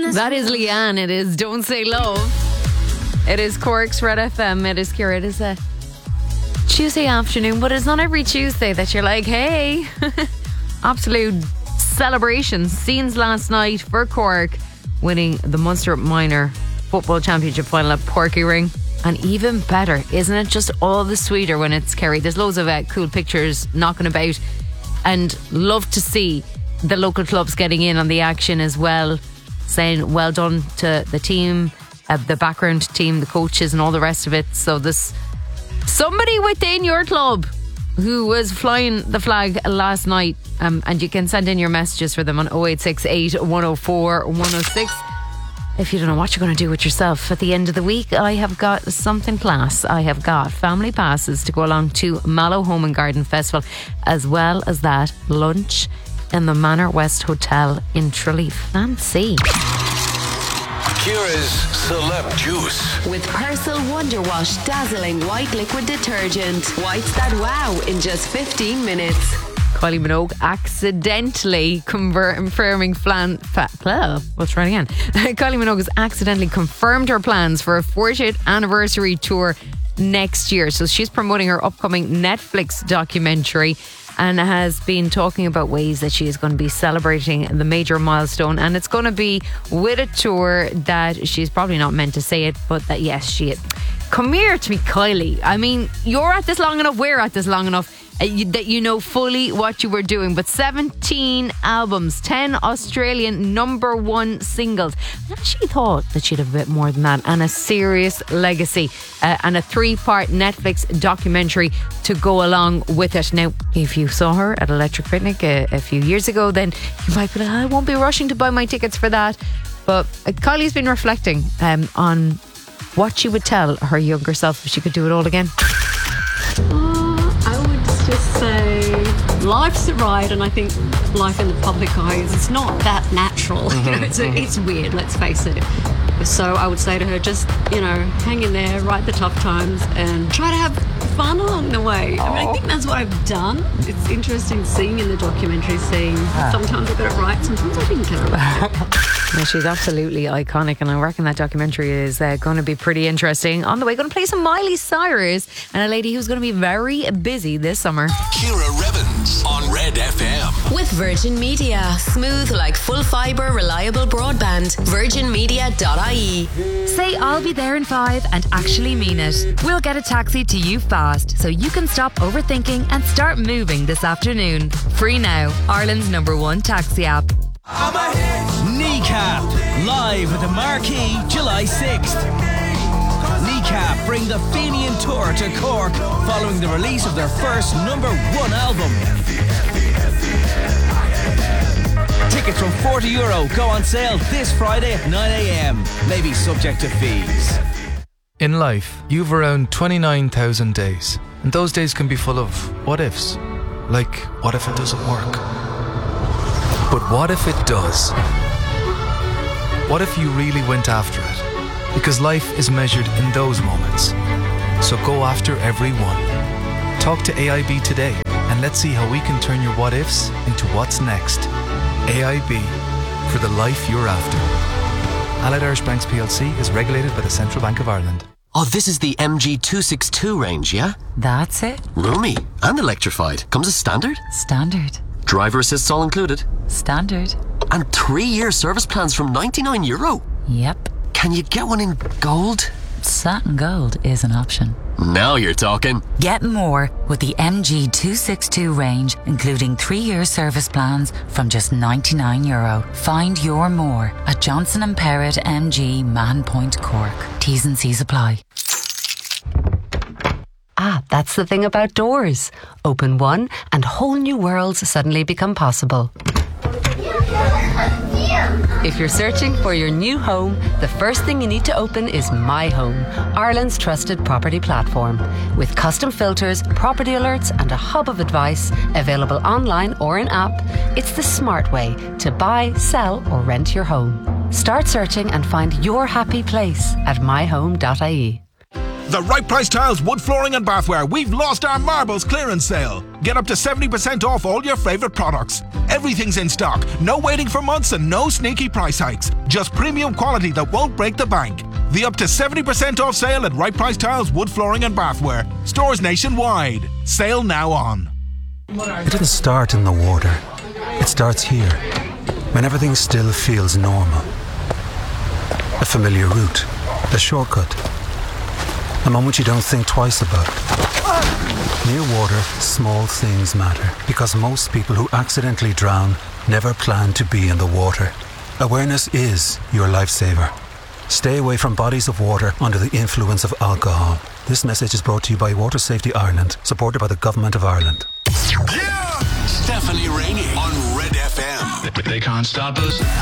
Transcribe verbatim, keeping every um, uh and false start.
That is Leanne. It is Don't Say Love. It is Cork's Red F M. It is Ciara. It is a Tuesday afternoon, but it's not every Tuesday that you're like, hey, absolute celebration. Scenes last night for Cork winning the Munster Minor Football Championship final at Porky Ring. And even better, isn't it just all the sweeter when it's Kerry? There's loads of uh, cool pictures knocking about, and love to see the local clubs getting in on the action as well, saying well done to the team, uh, the background team, the coaches and all the rest of it. So there's somebody within your club who was flying the flag last night, um, and you can send in your messages for them on oh eight six eight, one oh four, one oh six. If you don't know what you're going to do with yourself at the end of the week, I have got something class. I have got family passes to go along to Mallow Home and Garden Festival, as well as that lunch in the Manor West Hotel in Tralee. Fancy. Ciara's Celeb Juice. With Persil Wonder Wash Dazzling White Liquid Detergent. Whites that wow in just fifteen minutes. Kylie Minogue accidentally conver- confirming plan. Fa- pl- we'll try it again. Kylie Minogue has accidentally confirmed her plans for a fortieth anniversary tour next year. So she's promoting her upcoming Netflix documentary and has been talking about ways that she is going to be celebrating the major milestone. And it's going to be with a tour that she's probably not meant to say it, but that yes, she is. Come here to me, Kylie. I mean, you're at this long enough, we're at this long enough uh, you, that you know fully what you were doing. But seventeen albums, ten Australian number one singles. I actually thought that she'd have a bit more than that, and a serious legacy, uh, and a three-part Netflix documentary to go along with it. Now, if you saw her at Electric Picnic a, a few years ago, then you might be like, I won't be rushing to buy my tickets for that. But uh, Kylie's been reflecting um, on what she would tell her younger self if she could do it all again. Uh, I would just say life's a ride, and I think life in the public eye is it's not that natural. You know, it's, a, it's weird, let's face it. So I would say to her, just, you know, hang in there, ride the tough times, and try to have fun along the way. I mean, I think that's what I've done. It's interesting seeing in the documentary, seeing sometimes I got it right, sometimes I didn't get it right. Yeah, she's absolutely iconic, and I reckon that documentary is uh, going to be pretty interesting. On the way, going to play some Miley Cyrus and a lady who's going to be very busy this summer. Ciara Revens on Red F M. With Virgin Media. Smooth like full fibre, reliable broadband. virgin media dot I E. Say I'll be there in five and actually mean it. We'll get a taxi to you fast so you can stop overthinking and start moving this afternoon. Free now. Ireland's number one taxi app. Kneecap, live at the Marquee, July sixth. Kneecap bring the Fenian Tour to Cork following the release of their first number one album. Tickets from forty euro go on sale this Friday at nine a.m. Maybe subject to fees. In life, you've around twenty-nine thousand days, and those days can be full of what ifs. Like, what if it doesn't work? But what if it does? What if you really went after it? Because life is measured in those moments. So go after every one. Talk to A I B today, and let's see how we can turn your what ifs into what's next. A I B, for the life you're after. Allied Irish Banks P L C is regulated by the Central Bank of Ireland. Oh, this is the M G two sixty-two range, yeah? That's it. Roomy and electrified. Comes as standard? Standard. Driver assists all included? Standard. And three-year service plans from ninety-nine euro? Yep. Can you get one in gold? Satin gold is an option. Now you're talking. Get more with the M G two sixty-two range, including three-year service plans from just ninety-nine euro. Find your more at Johnson and Perrott M G Man Point Cork. T's and C's apply. Ah, that's the thing about doors. Open one and whole new worlds suddenly become possible. If you're searching for your new home, the first thing you need to open is My Home, Ireland's trusted property platform. With custom filters, property alerts and a hub of advice available online or in app, it's the smart way to buy, sell or rent your home. Start searching and find your happy place at my home dot I E. The Right Price Tiles Wood Flooring and Bathware, we've lost our marbles clearance sale. Get up to seventy percent off all your favourite products. Everything's in stock, no waiting for months and no sneaky price hikes. Just premium quality that won't break the bank. The up to seventy percent off sale at Right Price Tiles Wood Flooring and Bathware. Stores nationwide. Sale now on. It didn't start in the water. It starts here, when everything still feels normal. A familiar route, a shortcut, a moment you don't think twice about. Near water, small things matter, because most people who accidentally drown never plan to be in the water. Awareness is your lifesaver. Stay away from bodies of water under the influence of alcohol. This message is brought to you by Water Safety Ireland, supported by the Government of Ireland. Yeah! Stephanie Rainey on Red F M. They can't stop us.